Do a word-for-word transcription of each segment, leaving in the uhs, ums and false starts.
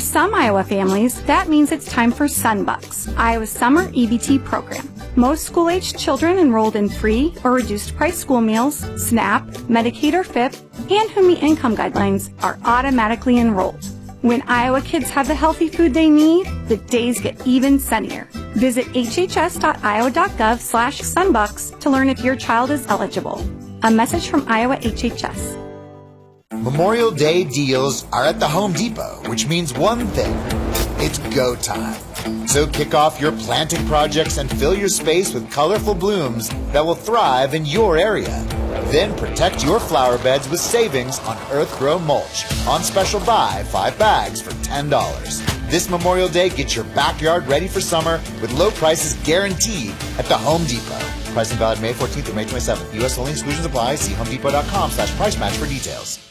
some Iowa families, that means it's time for Sunbucks, Iowa's summer E B T program. Most school-aged children enrolled in free or reduced-price school meals, SNAP, Medicaid or F I P, and who meet income guidelines are automatically enrolled. When Iowa kids have the healthy food they need, the days get even sunnier. Visit hhs.iowa.gov slash sunbucks to learn if your child is eligible. A message from Iowa H H S. Memorial Day deals are at the Home Depot, which means one thing. It's go time. So kick off your planting projects and fill your space with colorful blooms that will thrive in your area. Then protect your flower beds with savings on Earthgrow mulch. On special buy, five bags for ten dollars. This Memorial Day, get your backyard ready for summer with low prices guaranteed at the Home Depot. Pricing valid May fourteenth through May twenty-seventh. U S only, exclusions apply. See homedepot.com slash price match for details.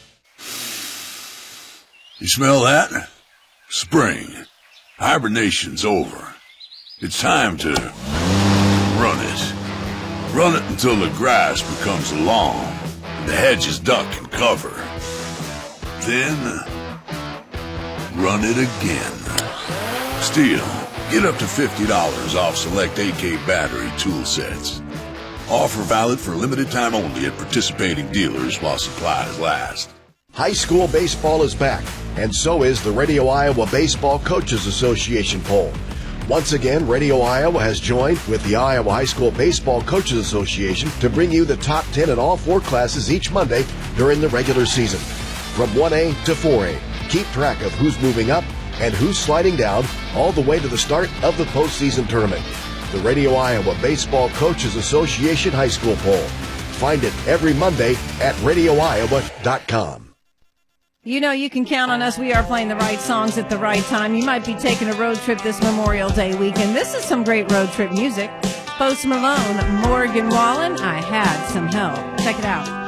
You smell that? Spring. Hibernation's over. It's time to run it. Run it until the grass becomes long and the hedges duck and cover. Then, run it again. Stihl, get up to fifty dollars off select A K battery tool sets. Offer valid for a limited time only at participating dealers while supplies last. High school baseball is back, and so is the Radio Iowa Baseball Coaches Association poll. Once again, Radio Iowa has joined with the Iowa High School Baseball Coaches Association to bring you the top ten in all four classes each Monday during the regular season. From one A to four A, keep track of who's moving up and who's sliding down all the way to the start of the postseason tournament. The Radio Iowa Baseball Coaches Association High School poll. Find it every Monday at radio iowa dot com. You know you can count on us. We are playing the right songs at the right time. You might be taking a road trip this Memorial Day weekend. This is some great road trip music. Post Malone, Morgan Wallen, I Had Some Help. Check it out.